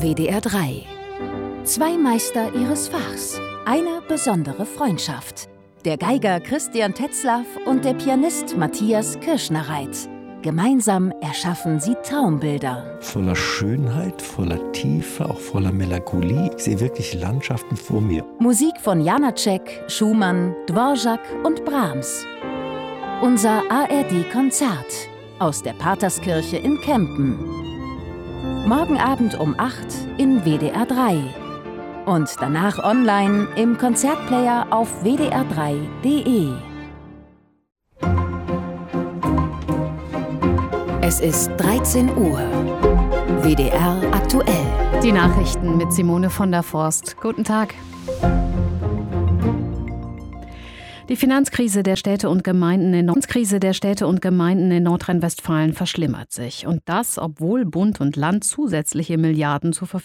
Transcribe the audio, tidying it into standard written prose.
WDR 3. Zwei Meister ihres Fachs. Eine besondere Freundschaft. Der Geiger Christian Tetzlaff und der Pianist Matthias Kirschnereit. Gemeinsam erschaffen sie Traumbilder. Voller Schönheit, voller Tiefe, auch voller Melancholie. Ich sehe wirklich Landschaften vor mir. Musik von Janáček, Schumann, Dvořák und Brahms. Unser ARD-Konzert aus der Paterskirche in Kempen. Morgen Abend um 8 in WDR 3. Und danach online im Konzertplayer auf wdr3.de. Es ist 13 Uhr. WDR aktuell. Die Nachrichten mit Simone von der Forst. Guten Tag. Die Finanzkrise der Städte und Gemeinden in Nordrhein-Westfalen verschlimmert sich. Und das, obwohl Bund und Land zusätzliche Milliarden zur Verfügung